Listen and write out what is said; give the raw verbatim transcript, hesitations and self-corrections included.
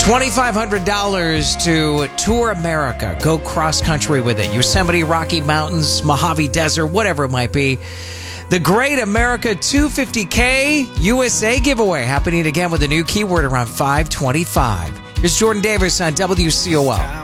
twenty-five hundred dollars to tour America. Go cross-country with it. Yosemite, Rocky Mountains, Mojave Desert, whatever it might be. The Great America two hundred fifty K U S A giveaway happening again with a new keyword around five twenty-five. Here's Jordan Davis on W C O L.